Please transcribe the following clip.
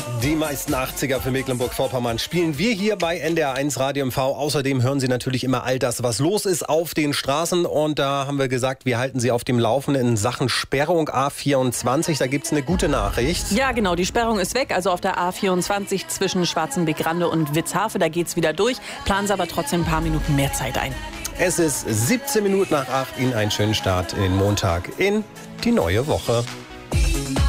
Die meisten 80er für Mecklenburg-Vorpommern spielen wir hier bei NDR1 Radio MV. Außerdem hören Sie natürlich immer all das, was los ist auf den Straßen. Und da haben wir gesagt, wir halten Sie auf dem Laufenden in Sachen Sperrung A24. Da gibt es eine gute Nachricht. Ja, genau, die Sperrung ist weg. Also auf der A24 zwischen Schwarzenbeck-Rande und Witzhafe, da geht's wieder durch. Planen Sie aber trotzdem ein paar Minuten mehr Zeit ein. Es ist 17 Minuten nach 8. Ihnen einen schönen Start in den Montag in die neue Woche.